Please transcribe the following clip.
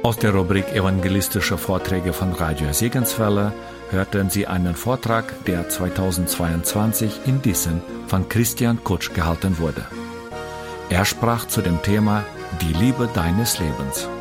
Aus der Rubrik Evangelistische Vorträge von Radio Segenswelle hörten Sie einen Vortrag, der 2022 in Diesen von Christian Kutsch gehalten wurde. Er sprach zu dem Thema Die Liebe deines Lebens.